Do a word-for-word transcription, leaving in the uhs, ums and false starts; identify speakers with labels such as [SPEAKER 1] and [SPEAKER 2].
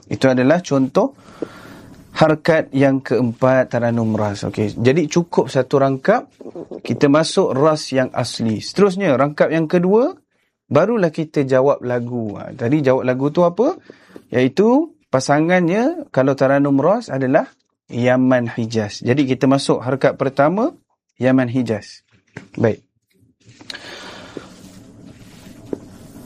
[SPEAKER 1] Itu adalah contoh harkat yang keempat, Taranum ras. Okey, jadi cukup satu rangkap, kita masuk ras yang asli. Seterusnya, rangkap yang kedua, barulah kita jawab lagu. Ha, tadi jawab lagu tu apa? Iaitu pasangannya, kalau Taranum ras adalah Yaman Hijaz. Jadi kita masuk harkat pertama, Yaman Hijaz. Baik.